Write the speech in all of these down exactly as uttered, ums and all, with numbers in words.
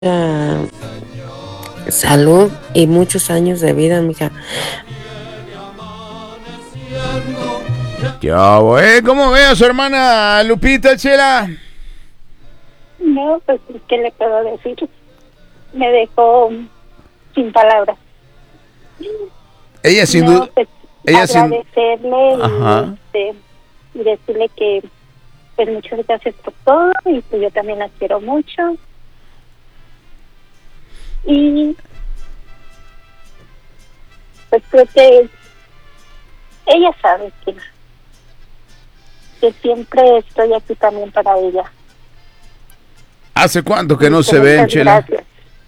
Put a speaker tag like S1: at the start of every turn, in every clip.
S1: Ah, salud y muchos años de vida, mija.
S2: ¿Qué hago, eh? ¿Cómo ve a su hermana Lupita, Chela?
S3: No, pues, ¿qué le puedo decir? Me dejó sin palabras.
S2: Ella sin
S3: no,
S2: duda...
S3: Pues,
S2: ella sin...
S3: agradecerle
S2: Ajá.
S3: y, este, y decirle que pues muchas gracias por todo y pues yo también la quiero mucho. Y pues creo que ella sabe que, que siempre estoy aquí también para ella.
S2: ¿Hace cuánto que no
S3: Y
S2: se
S3: muchas
S2: ven, Chela?
S3: gracias.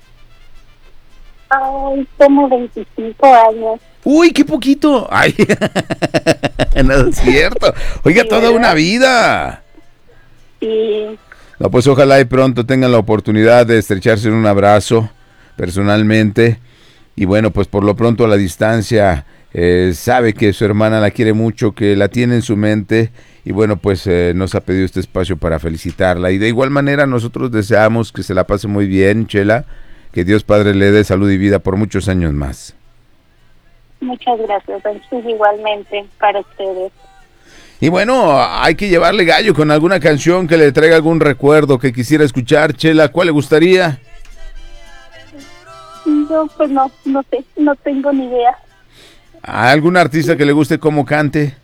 S3: Ay, como veinticinco años.
S2: Uy, qué poquito. Ay, no es cierto. Oiga,
S3: Sí,
S2: toda
S3: ¿verdad?
S2: una vida.
S3: Y
S2: No, pues ojalá y pronto tengan la oportunidad de estrecharse en un abrazo personalmente. Y bueno, pues por lo pronto a la distancia eh, sabe que su hermana la quiere mucho, que la tiene en su mente. Y bueno, pues eh, nos ha pedido este espacio para felicitarla. Y de igual manera nosotros deseamos que se la pase muy bien, Chela. Que Dios Padre le dé salud y vida por muchos años más.
S3: muchas gracias, pues, igualmente para ustedes.
S2: Y bueno, hay que llevarle gallo con alguna canción que le traiga algún recuerdo que quisiera escuchar. Chela, ¿cuál le gustaría?
S3: Yo pues no, no sé, no tengo ni idea.
S2: ¿A algún artista que le guste cómo cante?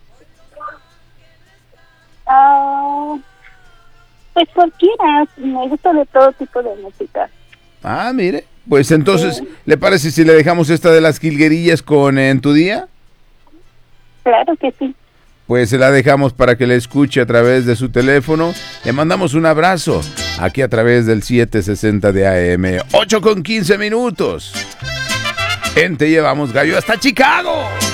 S3: Ah, pues cualquiera, me gusta de todo tipo de música.
S2: Ah, mire. Pues entonces,
S3: Sí.
S2: ¿le parece si le dejamos esta de las Jilguerillas con En tu día?
S3: Claro que sí.
S2: Pues se la dejamos para que le escuche a través de su teléfono. Le mandamos un abrazo aquí a través del siete sesenta de A M. ocho con quince minutos. En Te Llevamos Gallo hasta Chicago.